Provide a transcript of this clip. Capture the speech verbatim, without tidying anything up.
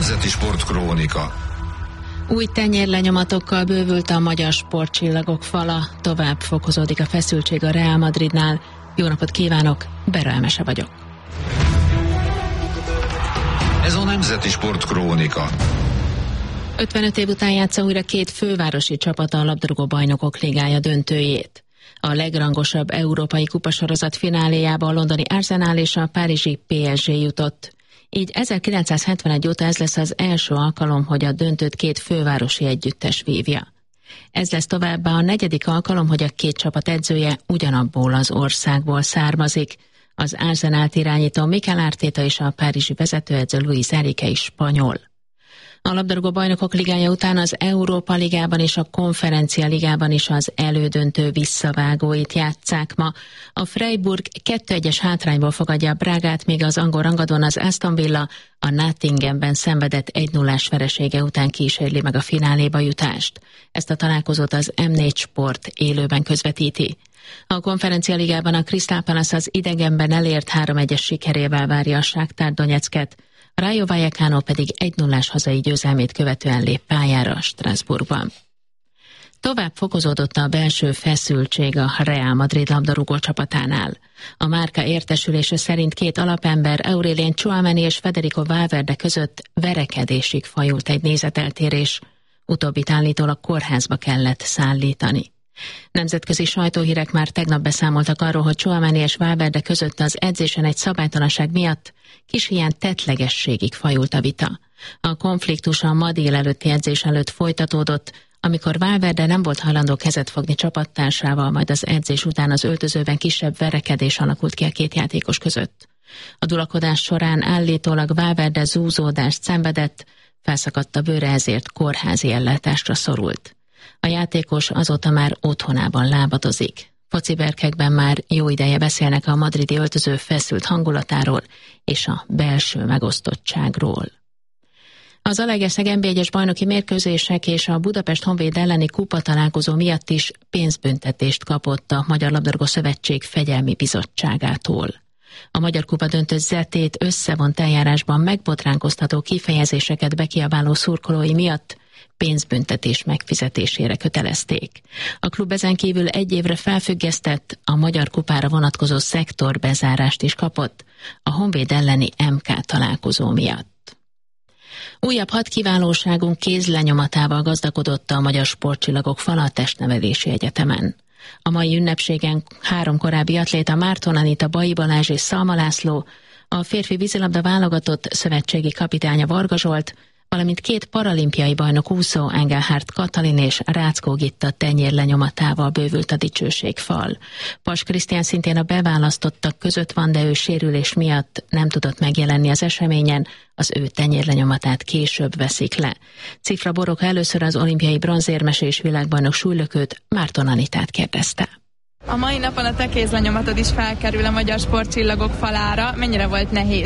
Nemzeti Sportkrónika. Új tenyérlenyomatokkal bővült a magyar sportcsillagok fala, tovább fokozódik a feszültség a Real Madridnál. Jó napot kívánok, Bera Emese vagyok. Ez a Nemzeti Sportkrónika. ötvenöt év után játsza újra két fővárosi csapata a labdarúgó bajnokok ligája döntőjét. A legrangosabb európai kupasorozat fináléjába a londoni Arsenal és a párizsi pé es gé jutott. Így ezerkilencszázhetvenegy óta ez lesz az első alkalom, hogy a döntőt két fővárosi együttes vívja. Ez lesz továbbá a negyedik alkalom, hogy a két csapat edzője ugyanabból az országból származik. Az Arsenált irányító Mikel Arteta és a párizsi vezetőedző Luis Enrique is spanyol. A labdarúgó bajnokok ligája után az Európa ligában és a Konferencia ligában is az elődöntő visszavágóit játsszák ma. A Freiburg kettő egyes hátrányból fogadja a Brágát, míg az angol rangadón az Aston Villa a Nottinghamben szenvedett egy nullás veresége után kísérli meg a fináléba jutást. Ezt a találkozót az em négy Sport élőben közvetíti. A Konferencia ligában a Crystal Palace az idegenben elért három egyes sikerével várja a Shakhtar Donyecket, a Rayo Vallecano pedig egy nullás hazai győzelmét követően lép pályára Strasbourgban. Tovább fokozódott a belső feszültség a Real Madrid labdarúgó csapatánál. A márka értesülése szerint két alapember, Aurélien Tchouaméni és Federico Valverde között verekedésig fajult egy nézeteltérés. Utóbbit állítólag kórházba kellett szállítani. Nemzetközi sajtóhírek már tegnap beszámoltak arról, hogy Tchouaméni és Valverde között az edzésen egy szabálytalanság miatt kis ilyen tettlegességig fajult a vita. A konfliktus a ma délelőtti edzés előtt folytatódott, amikor Valverde nem volt hajlandó kezet fogni csapattársával, majd az edzés után az öltözőben kisebb verekedés alakult ki a két játékos között. A dulakodás során állítólag Valverde zúzódást szenvedett, felszakadt a bőre, ezért kórházi ellátásra szorult. A játékos azóta már otthonában lábadozik. Fociberkekben már jó ideje beszélnek a madridi öltöző feszült hangulatáról és a belső megosztottságról. Az Zalaegerszeg en bé egyes bajnoki mérkőzések és a Budapest Honvéd elleni kupa találkozó miatt is pénzbüntetést kapott a Magyar Labdarúgó Szövetség Fegyelmi Bizottságától. A Magyar Kupa döntő zetét összevont eljárásban megbotránkoztató kifejezéseket bekiabáló szurkolói miatt pénzbüntetés megfizetésére kötelezték. A klub ezen kívül egy évre felfüggesztett, a Magyar Kupára vonatkozó szektorbezárást is kapott a Honvéd elleni em ká találkozó miatt. Újabb hat kiválóságunk kézlenyomatával gazdagodott a Magyar Sportcsillagok fala a Testnevelési Egyetemen. A mai ünnepségen három korábbi atléta, Márton Anita, Bai Balázs és Szalma László, a férfi vízilabda válogatott szövetségi kapitánya Varga Zsolt, valamint két paralimpiai bajnok úszó, Engelhardt Katalin és Ráckó Gitta tenyérlenyomatával bővült a dicsőségfal. Paks Krisztián szintén a beválasztottak között van, de ő sérülés miatt nem tudott megjelenni az eseményen, az ő tenyérlenyomatát később veszik le. Cifra Boroka először az olimpiai bronzérmes és világbajnok súlylökőt, Márton Anitát kérdezte. A mai napon a te kézlenyomatod is felkerül a Magyar Sportcsillagok falára. Mennyire volt nehéz